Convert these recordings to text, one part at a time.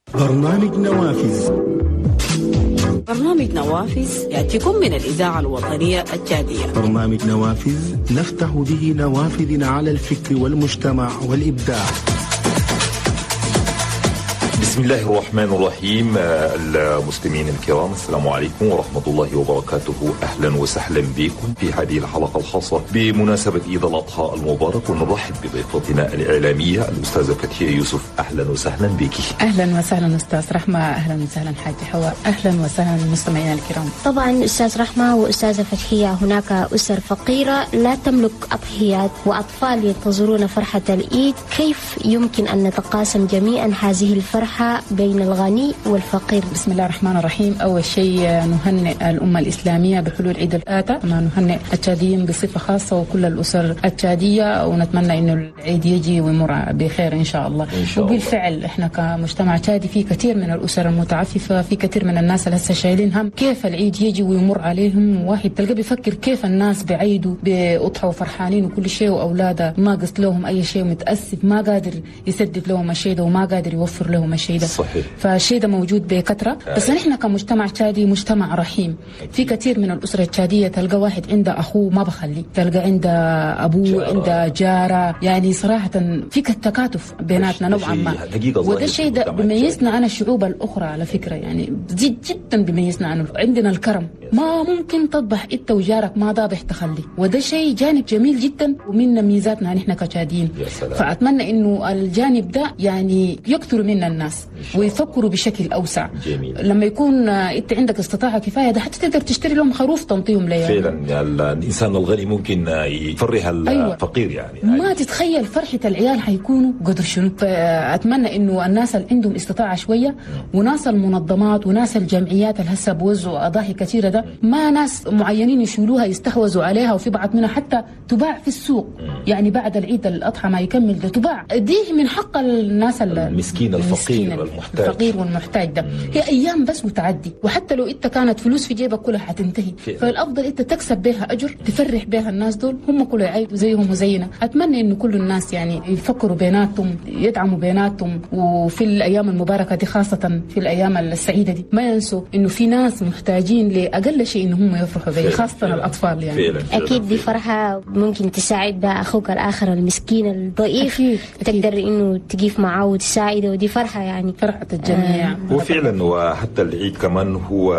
برنامج نوافذ. برنامج نوافذ يأتيكم من الإذاعة الوطنية التشادية. برنامج نوافذ نفتح به نوافذ على الفكر والمجتمع والإبداع. بسم الله الرحمن الرحيم. المستمعين الكرام، السلام عليكم ورحمة الله وبركاته. أهلا وسهلا بكم في هذه الحلقة الخاصة بمناسبة عيد الأضحى المبارك، ونرحب بضيفتنا الإعلامية الأستاذة فتحية يوسف. أهلا وسهلا بك. أهلا وسهلا أستاذ رحمة، أهلا وسهلا حاج حواء، أهلا وسهلا المستمعين الكرام. طبعا أستاذ رحمة وأستاذة فتحية، هناك أسر فقيرة لا تملك أضحيات وأطفال ينتظرون فرحة العيد، كيف يمكن أن نتقاسم جميعا هذه الفرحة بين الغني والفقير؟ بسم الله الرحمن الرحيم. أول شيء نهنئ الأمة الإسلامية بحلول عيد الآتة، نهنئ التشاديين بصفة خاصة وكل الأسر التشادية، ونتمنى إنه العيد يجي ويمر بخير إن شاء الله. وبالفعل إحنا كمجتمع تشادي في كثير من الأسر المتعففة، في كثير من الناس اللي هسه شايلين هم كيف العيد يجي ويمر عليهم. واحد تلقى بيفكر كيف الناس بعيدوا بأضحوا وفرحانين وكل شيء، وأولاده ناقص لهم أي شيء ومتأسف ما قادر يسدد لهم الشيء ده وما قادر يوفر لهم الشيء ده. صحيح. فالشيء ده موجود بكثرة، بس نحن كمجتمع تشادي مجتمع رحيم. في كثير من الأسرة التشادية تلقى واحد عنده أخوه ما بخلي، تلقى عنده أبوه، عنده جارة، يعني صراحة في تكاتف بيناتنا نوعا ما. وده الشيء ده بيميزنا عن الشعوب الأخرى على فكرة، يعني جدا بيميزنا عنه. عندنا الكرم، ما ممكن تطبح أنت وجارك ما ضابح تخلي، وده شيء جانب جميل جدا ومن ميزاتنا نحن كتشاديين. فأتمنى إنه الجانب ده يعني يكثر منا الناس ويفكروا بشكل أوسع. جميل. لما يكون أنت عندك استطاعة كفاية ده حتى تقدر تشتري لهم خروف تنطيهم ليه. فعلا الإنسان الغني ممكن يفرح الفقير. يعني ما تتخيل فرحة العيال حيكونوا قدر شنو. فأتمنى إنه الناس اللي عندهم استطاعة شوية وناس المنظمات وناس الجمعيات اللي هسه بوزعوا أضاحي كثيرة ده، ما ناس معينين يشيلوها يستحوذوا عليها، وفي بعض منها حتى تباع في السوق. يعني بعد العيد الأضحى ما يكمل ده تباع، دي من حق الناس المسكين الفقير والمحتاج ده. هي أيام بس وتعدي، وحتى لو أنت كانت فلوس في جيبك كلها حتنتهي. فالأفضل أنت تكسب بها أجر تفرح بها الناس دول، هم كله يعيدوا زيهم وزينا. أتمنى إنه كل الناس يعني يفكروا بيناتهم، يدعموا بيناتهم، وفي الأيام المباركة دي خاصة في الأيام السعيدة دي ما ينسوا إنه في ناس محتاجين لأقل شيء إنه هم يفرحوا به، خاصة الأطفال يعني. أكيد دي فرحة ممكن تساعد بها أخوك الآخر المسكين الضعيف، تقدر إنه تقيف معه وتساعده، ودي فرحة يعني فرحة الجميع. هو فعلا. وحتى العيد كمان هو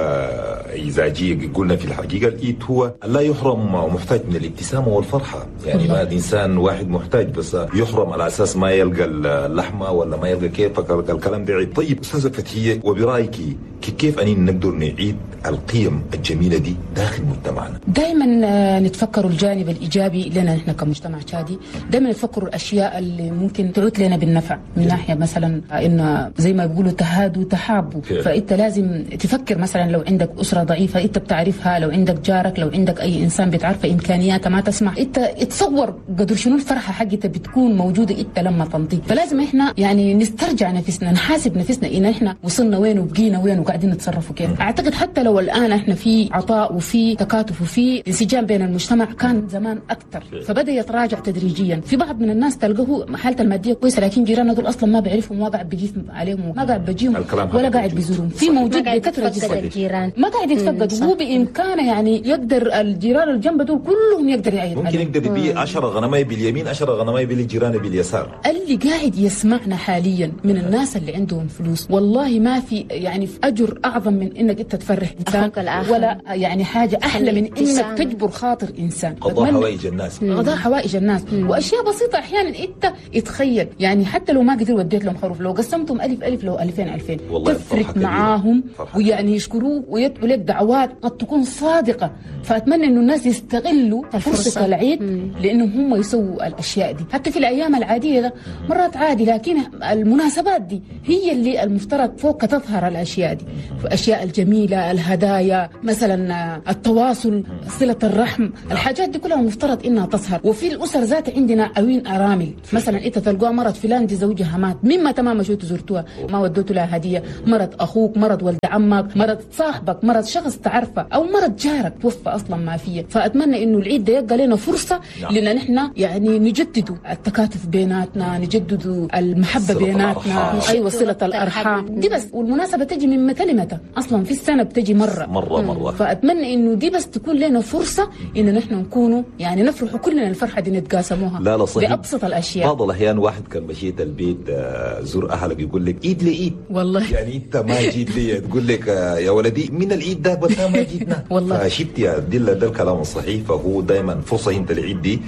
إذا قلنا في الحقيقة العيد هو لا يحرم محتاج من الابتسامة والفرحة. يعني ما إنسان واحد محتاج بس يحرم على أساس ما يلقى اللحمة ولا ما يلقى كيف الكلام ده عيد. طيب أستاذة فتحية، وبرأيك كيف أن نقدر نعيد القيم الجميلة دي داخل مجتمعنا؟ دائما نتفكروا الجانب الإيجابي لنا نحن كمجتمع تشادي، دائما نتفكروا الأشياء اللي ممكن تعود لنا بالنفع، من ناحية مثلا إن زي ما بيقولوا تهادوا تحابوا. فأنت لازم تفكر مثلا لو عندك أسرة ضعيفة أنت بتعرفها، لو عندك جارك، لو عندك أي إنسان بتعرف إمكانياته ما تسمح، أنت تصور قدر شنو الفرحة حقتها بتكون موجودة أنت لما تنطيك. فلازم إحنا يعني نسترجع نفسنا، نحاسب نفسنا إن إحنا وصلنا وين وبقينا وين وقاعدين نتصرفوا كيف. أعتقد حتى لو الآن إحنا في عطاء وفي تكاتف وفي انسجام بين المجتمع كان زمان أكثر، فبدأ يتراجع تدريجيا. في بعض من الناس تلقاه حالته المادية كويسة لكن جيرانه دول أصلا ما بيعرفهم، ما قاعد بيجي عليهم، ما قاعد بيجيهم ولا قاعد بيزورهم. في موجود بكثرة جدا ما قاعد يتفقد، وهو بإمكانه يعني يقدر الجيران الجنب دول كلهم يقدر يعيد ممكن عليهم. يقدر يبيع 10 غنماي باليمين 10 غنماي بالجيران باليسار. اللي قاعد يسمعنا حاليا من الناس اللي عندهم فلوس والله ما في يعني في أجر أعظم من إنك أنت تفرح إنسان، ولا يعني حاجة أحلى من إنك تجبر خاطر إنسان. قضاء حوائج الناس، قضاء حوائج الناس. وأشياء بسيطة أحيانا أنت يتخيل يعني حتى لو ما قدر وديت لهم خروف، لو قسمتم 1000 لو 2000 تفرق معاهم ويعني يشكروه ويدعوا لك دعوات قد تكون صادقة. فأتمنى إنه الناس يستغلوا فرصة العيد لأنهم هم يسووا الأشياء دي. حتى في الأيام العادية ده مرات عادي، لكن المناسبات دي هي اللي المفترض فوق تظهر الأشياء دي. الاشياء الجميله، الهدايا مثلا، التواصل، صله الرحم، الحاجات دي كلها مفترض انها تظهر. وفي الاسر ذات عندنا اوين ارامل، مثلا انت تلقاها مرض فلان دي زوجها مات، مما تمام شو زرتوها ما ودوتوا لها هديه، مرض اخوك، مرض ولد عمك، مرض صاحبك، مرض شخص تعرفه، او مرض جارك توفى اصلا ما فيه. فاتمنى انه العيد ده يبقى لنا فرصه لنا نحن يعني نجددوا التكاتف بيناتنا، نجددوا المحبه بيناتنا، ايوه صله الارحام دي بس. والمناسبه تجي من متى لمتى؟ اصلا في السنه بتجي مره. فاتمنى انه دي بس تكون لنا فرصه انه نحن نكونوا يعني نفرحوا كلنا الفرحه دي نتقاسموها. لا صحيح، بابسط الاشياء. بعض الاحيان واحد كان مشيت البيت زور اهلك يقول لك عيد لعيد، والله يعني انت ما جيت لي، تقول لك يا ولدي من العيد ده بس ما جيتنا. والله فشفت يا ده الكلام الصحيح. فهو دائما فرصه انت العيد دي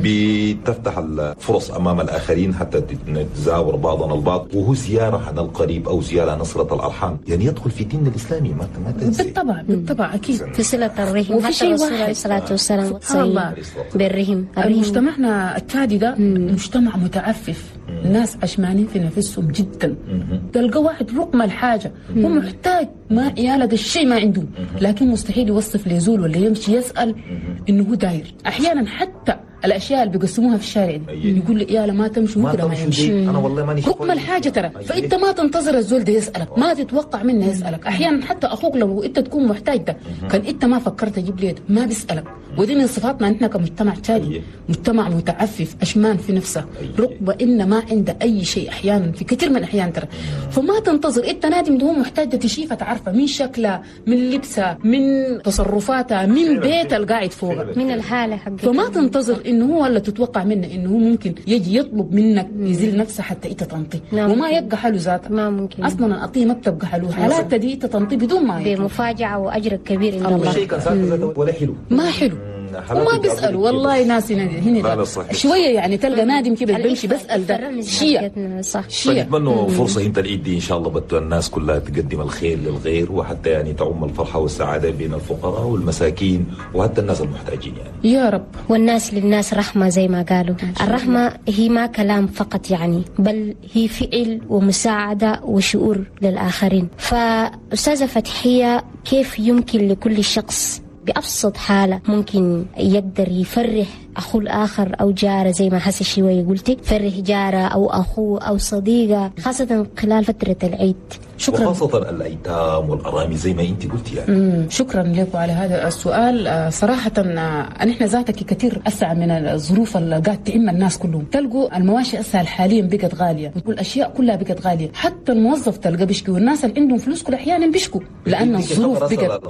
بتفتح الفرص امام الاخرين حتى نتزاور بعضنا البعض، وهو زياره عن القريب او زياره عن نصره الارحام، يعني يدخل في ديننا الاسلامي ما تنسي. بالطبع اكيد في صله الرحم. وفي شيء واحد عليه الصلاه والسلام سبحان الله بالرحم. مجتمعنا التشادي ده مجتمع متعفف، الناس عشمانين في نفسهم جدا. تلقى واحد رقم الحاجه هو محتاج، ما عياله ده الشيء ما عنده، لكن مستحيل يوصف ليزول ولا يمشي يسال انه هو داير. احيانا حتى الاشياء اللي بيقسموها في الشارع يقول لي يا ما تمشي وكذا ما يمشي، انا والله ماني رقم الحاجه ترى. فانت ما تنتظر الزول ده يسالك، ما تتوقع منه يسالك. احيانا حتى اخوك لو انت تكون محتاج ده كان انت ما فكرت تجيب ليه ما بيسالك. ودي من صفاتنا احنا كمجتمع تشادي، مجتمع متعفف اشمان في نفسه، رقبه ان ما عنده اي شيء احيانا في كثير من الاحيان ترى. فما تنتظر انت نادم ده هو محتاج ده تشيفه تعرفه من شكله، من لبسه، من تصرفاته، من بيته القاعد فوقه، من الحاله حقك. فما تنتظر انه هو ولا تتوقع منه انه هو ممكن يجي يطلب منك يزيل نفسه حتى انت تنطي. وما يبقى حلو ذاته، ما ممكن اصلا العطيه ما بتبقى حلو. حالات دي انت تنطي بدون ما بمفاجاه واجر كبير ان الله. شيء كان ذاته ولا حلو، ما حلو وما بيسألوا. والله ناس هنا شوية يعني تلقى نادم كده بيمشي بسأل ده شيء صح. فنتمنى فرصة انت العيد دي ان شاء الله الناس كلها تقدم الخير للغير، وحتى يعني تعم الفرحة والسعادة بين الفقراء والمساكين وحتى الناس المحتاجين يعني يا رب. والناس للناس رحمة زي ما قالوا. الرحمة هي ما كلام فقط يعني، بل هي فعل ومساعدة وشعور للآخرين. فأستاذة فتحية، كيف يمكن لكل شخص بأبسط حالة ممكن يقدر يفرح أخوه الآخر أو جاره، زي ما حسي شوية قلتي، فرح جاره أو أخوه أو صديقه، خاصة خلال فترة العيد؟ شكرا. وخاصة الأيتام والأرامل زي ما أنت قلتي يعني. شكرا لكم على هذا السؤال. صراحة نحن ذاتك كثير أسعى من الظروف اللي قاعد تعم الناس كلهم. تلقوا المواشي أسعى حاليا بقت غالية، والأشياء كلها بقت غالية، حتى الموظف تلقى بيشكي، والناس اللي عندهم فلوس كل أحيانا بيشكوا لأن الظروف بقت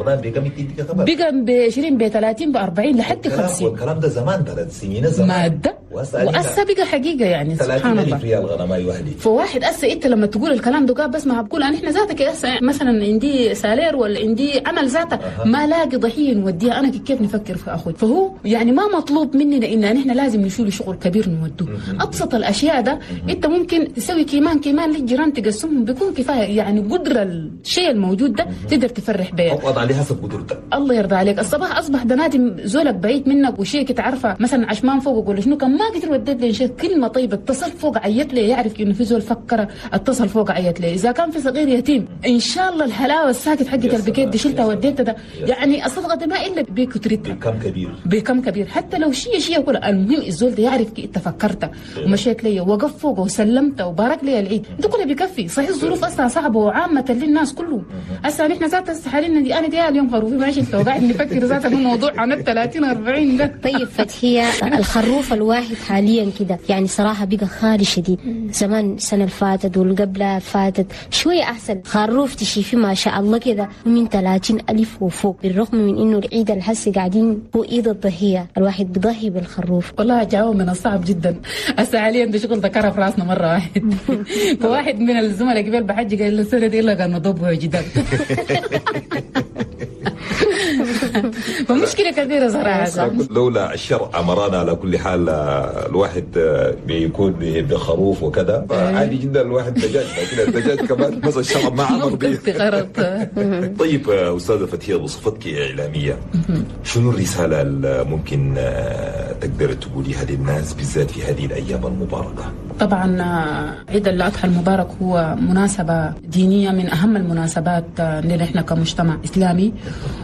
بقى ب20 ب30 ب40 لحد 50. والكلام ده زمان 3 سنين زمان مادة وأسا بقى حقيقة يعني سبحان الله. 30,000 ريال غنماي وحدي. فواحد أسا أنت لما تقول الكلام ده بس ما بقول أنا إحنا ذاتك أسا مثلا عندي سالير ولا عندي عمل ذاته ما لاقي ضحية نوديها، أنا كيف نفكر في أخوي؟ فهو يعني ما مطلوب مننا إن إحنا لازم نشيل شغل كبير نودوه. أبسط الأشياء ده أنت ممكن تسوي كمان للجيران تقسمهم بيكون كفاية، يعني قدر الشيء الموجود ده تقدر تفرح بيه. أقعد عليه حسب قدرتك. الله يرضى عليك. الصباح أصبح ده نادم زولك بعيد منك وشيء تعرفه مثلا عشمان فوقك ولا شنو، كان ما قدر وديت لي شيء كلمة طيبة، اتصل فوق عيط لي، يعرف إنه في زول فكر اتصل فوق عيط لي. إذا كان في صغير يتيم إن شاء الله الحلاوة الساكت حقت البكيت دي شلتها وديتها ده، يعني الصدقة دي ما إلا بكترتها بكم كبير حتى لو شيء كله. المهم الزول ده يعرف كي تفكرت ومشيت لي وقف فوق وسلمت وبارك لي العيد، ده كله بكفي. صحيح الظروف أصلا صعبة وعامة للناس كلهم. هسه نحن ذات حالنا دي أنا دي اليوم خروفي ما شلت وقاعد نفكر ذات الموضوع عن 30-40 ده. طيب فتحية، الخروف الواحد حاليا كده يعني صراحة بقى خالي شديد. زمان السنة اللي فاتت والقبلها فاتت شوية أحسن، خروف تشوفي ما شاء الله كده من 30,000 وفوق، بالرغم من إنه العيد الحسي قاعدين هو عيد الضحية، الواحد بضحي بالخروف. والله جاوب من الصعب جدا. هسه حاليا ده شغل ذكرها في راسنا مرة واحد. فواحد من الزملاء قبل بحج قال السنة دي إلا كان نضبه جدا. فمشكلة كبيرة صراحة. لولا الشرع أمرنا على كل حال الواحد بيكون بخروف وكذا، فعادي جدا الواحد دجاج، لكن الدجاج كمان مثلا الشرع ما أمر به. طيب أستاذة فتحية، بصفتك إعلامية شنو الرسالة اللي ممكن تقدر تقوليها للناس بالذات في هذه الأيام المباركة؟ طبعا عيد الأضحى المبارك هو مناسبة دينية من أهم المناسبات لنا إحنا كمجتمع إسلامي،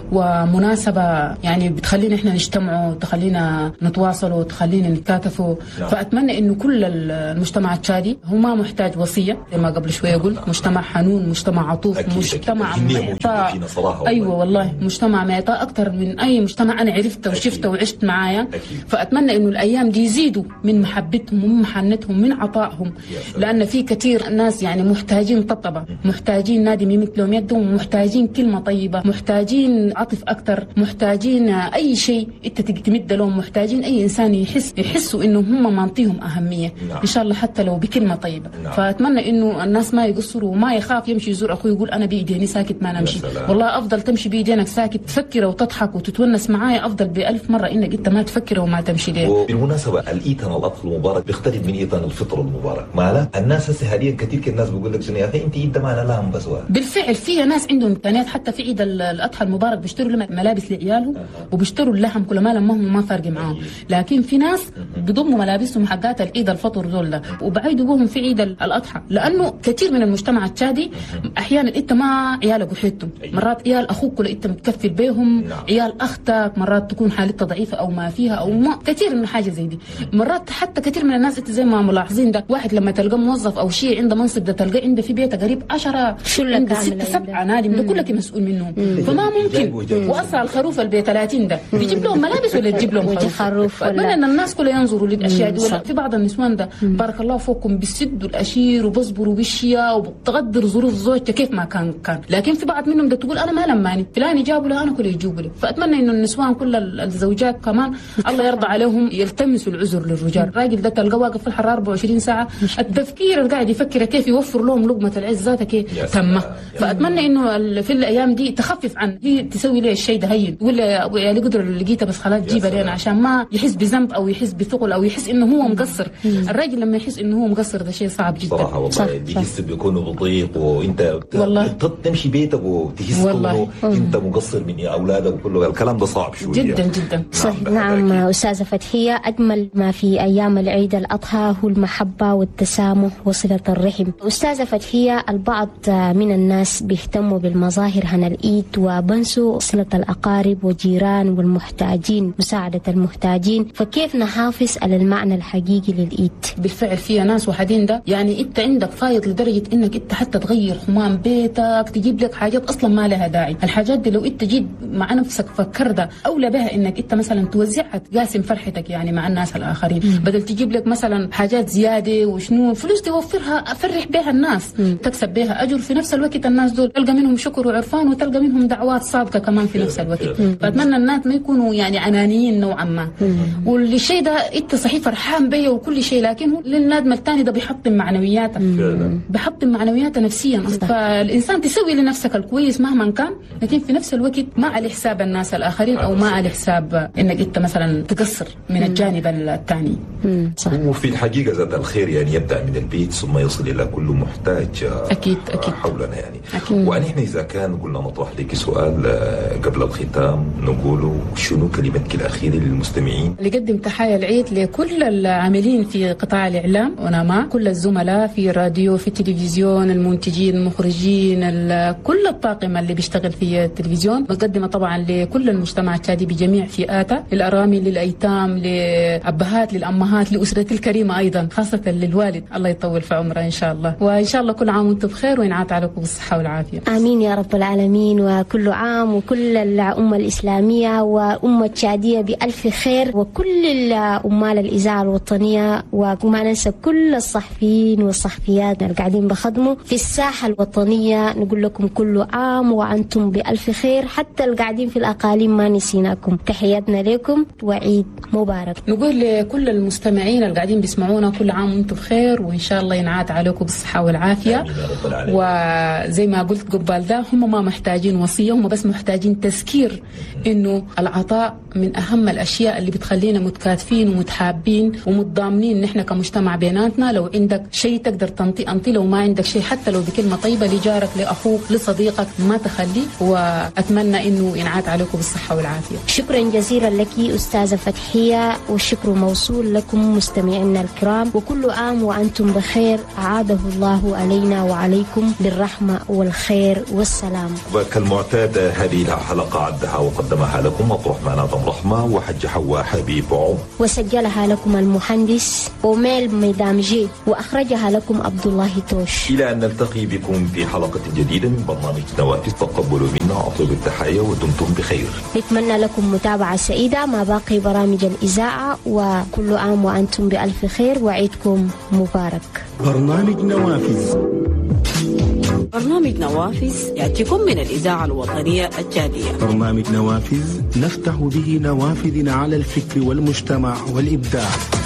ومناسبة يعني بتخلينا إحنا نجتمعوا، تخلينا نتواصلوا، تخلينا نتكاتفوا. فأتمنى إنه كل المجتمع التشادي هو ما محتاج وصية زي ما قبل شوية قلت، مجتمع حنون، مجتمع عطوف، مجتمع معطاء. أيوة والله مجتمع معطاء أكثر من أي مجتمع أنا عرفته وشفته وعشت معايا. فأتمنى إنه الأيام دي يزيدوا من محبتهم ومن محنتهم من عطائهم، لأن في كثير ناس يعني محتاجين طبطبة، محتاجين نادم يمثلهم يدهم، محتاجين كلمة طيبة، محتاجين عطف أكثر، محتاجين أي شيء أنت تمد لهم، محتاجين أي إنسان يحسوا إنه هم منطيهم أهمية إن شاء الله حتى لو بكلمة طيبة. فأتمنى إنه الناس ما يقصروا وما يخاف يمشي يزور أخوه يقول أنا بإيديني ساكت ما نمشي. والله أفضل تمشي بإيدينك ساكت تفكر وتضحك وتتونس معايا أفضل ب1000 مرة إنك أنت ما تفكر وما تمشي ليه. وبالمناسبة الإيتان الأضحى المبارك بيختلف من إيتان الفطر المبارك، ماله الناس هسه حاليا كثير الناس بيقول لك شنو يا أخي أنت إيد ما أنا لهم بس بالفعل في ناس عندهم إمكانيات حتى في عيد الأضحى المبارك بيشتروا لهم ملابس لعيالهم وبيشتروا اللحم كل ما لمهم ما فارق معاهم، لكن في ناس بيضموا ملابسهم حقات العيد الفطر دول ده وبعيدوا بهم في عيد الأضحى، لأنه كثير من المجتمع التشادي أحيانا أنت ما عيالك وحيدتهم، مرات عيال أخوك كل أنت متكفل بهم، عيال أختك مرات تكون حالتها ضعيفة أو ما فيها أو ما كثير من حاجة زي دي. مرات حتى كثير من الناس أنت زي ما ملاحظين ده واحد لما تلقى موظف أو شيء عنده منصب ده تلقى عنده في بيته قريب 10 عنده 6 7 نادم ده كلك مسؤول منهم. فما ممكن وأصل الخروف البيت 30 ده بيجيب لهم ملابس ولا تجيب لهم خروف؟ أتمنى أن الناس كلها ينظروا للأشياء دي. في بعض النسوان ده بارك الله فوقكم بيسدوا الأشير وبصبروا بالشيا وبتقدر ظروف زوجته كيف ما كان، لكن في بعض منهم ده تقول أنا ما لماني فلان يجابوا له أنا كله يجيبوا له. فأتمنى إنه النسوان كل الزوجات كمان الله يرضى عليهم يلتمسوا العذر للرجال. الراجل ده تلقاه واقف في الحرارة 24 ساعة، التفكير القاعد يفكر كيف يوفر لهم لقمة العز ذاتها كيف تمه. فأتمنى إنه في الأيام دي تخفف عن دي تسوي لي الشيء ده هين ولا يعني قدر اللي لقيته بس خلاص جيبها لنا عشان ما يحس بذنب أو يحس بثقل أو يحس إنه هو مقصر. الراجل لما يحس إنه هو مقصر ده شيء صعب جدا صراحة والله. بيحس بيكون بضيق وأنت تمشي بيتك وتحس إنه أنت مقصر من أولادك وكله. الكلام ده صعب شوية جدا جدا. صحيح. نعم أستاذة فتحية، أجمل ما في أيام العيد الأضحى هو المحبة والتسامح وصلة الرحم. أستاذة فتحية، البعض من الناس بيهتموا بالمظاهر هنا العيد وبنسوا صلة الأقارب والجيران والمحتاجين، مساعدة المحتاجين، فكيف نحافظ على المعنى الحقيقي للعيد؟ بالفعل في ناس وحدين ده يعني أنت عندك فايض لدرجة إنك أنت حتى تغير حمام بيتك، تجيب لك حاجات أصلا ما لها داعي. الحاجات دي لو أنت جيت مع نفسك فكر ده أولى بها إنك أنت مثلا توزعها تقاسم فرحتك يعني مع الناس الآخرين، بدل تجيب لك مثلا حاجات زيادة وشنو فلوس توفرها أفرح بها الناس، تكسب بها أجر في نفس الوقت. الناس دول تلقى منهم شكر وعرفان وتلقى منهم دعوات صادقة كمان في نفس الوقت. فأتمنى الناس ما يكونوا يعني عنانيين نوعا ما. والشيء ده أنت صحيح فرحان بيه وكل شيء، لكن هو للنادم الثاني ده بيحطم معنوياتك، بيحطم معنوياتها نفسيا. فالإنسان تسوي لنفسك الكويس مهما كان، لكن في نفس الوقت ما على حساب الناس الآخرين أو ما على حساب إنك أنت مثلا تقصر من الجانب الثاني. وفي الحقيقة ذات الخير يعني يبدأ من البيت ثم يصل إلى كل محتاج أكيد حولنا يعني. ونحن إذا كان قلنا نطرح لك سؤال قبل الختام نقوله شنو كلمتك الأخيرة للمستمعين؟ نقدم تحايا العيد لكل العاملين في قطاع الإعلام وأنا مع كل الزملاء في الراديو في التلفزيون، المنتجين، المخرجين، كل الطاقم اللي بيشتغل في التلفزيون. مقدمة طبعا لكل المجتمع التشادي بجميع فئاته، للأرامل، للأيتام، لأبهات، للأمهات، لأسرة الكريمة أيضا، خاصة للوالد الله يطول في عمره إن شاء الله. وإن شاء الله كل عام وأنتم بخير وينعاد عليكم بالصحة والعافية. آمين يا رب العالمين. وكل عام وكل الأمة الإسلامية وأمة تشادية بألف خير، وكل الأمال الإذاعة الوطنية، وما ننسى كل الصحفيين والصحفيات اللي قاعدين بخدموا في الساحة الوطنية. نقول لكم كل عام وأنتم بألف خير، حتى القاعدين في الأقاليم ما نسيناكم. تحياتنا لكم وعيد مبارك. نقول لكل المستمعين اللي قاعدين بيسمعونا كل عام وأنتم بخير، وإن شاء الله ينعاد عليكم بالصحة والعافية. وزي ما قلت قبل ده هم ما محتاجين وصية، هم بس محتاجين محتاجين تذكير إنه العطاء من أهم الأشياء اللي بتخلينا متكاتفين ومتحابين ومتضامنين نحن كمجتمع بيناتنا. لو عندك شيء تقدر تنطي، لو ما عندك شيء حتى لو بكلمة طيبة لجارك لأخوك لصديقك ما تخلي. وأتمنى إنه ينعاد عليكم بالصحة والعافية. شكرا جزيلا لك أستاذة فتحية، والشكر موصول لكم مستمعينا الكرام، وكل عام وأنتم بخير، أعاده الله علينا وعليكم بالرحمة والخير والسلام. كالمعتاد هذه الحلقة عدها وقدمها لكم أبو الرحمن آدم رحمة وحج حواء حبيب عمر، وسجلها لكم المهندس أوميل ميدامجي، وأخرجها لكم عبد الله توش. إلى أن نلتقي بكم في حلقة جديدة من برنامج نوافذ، تقبلوا منا أطيب التحية ودمتم بخير. نتمنى لكم متابعة سعيدة مع باقي برامج الإذاعة، وكل عام وأنتم بألف خير وعيدكم مبارك. برنامج نوافذ. برنامج نوافذ يأتيكم من الإذاعة الوطنية التشادية. برنامج نوافذ نفتح به نوافذ على الفكر والمجتمع والإبداع.